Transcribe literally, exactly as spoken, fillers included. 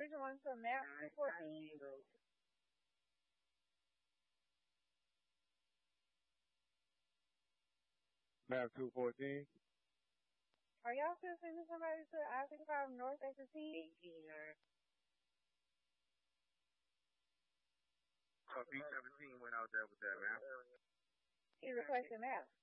Which one's the map report? Map two fourteen. Are y'all still sending somebody to I sixty-five North Exit T? So B seventeen went out there with that map. He requested map.